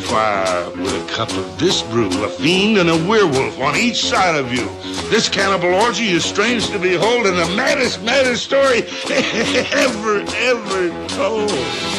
fire with a cup of this brew, a fiend and a werewolf on each side of you. This cannibal orgy is strange to behold and the maddest story ever told.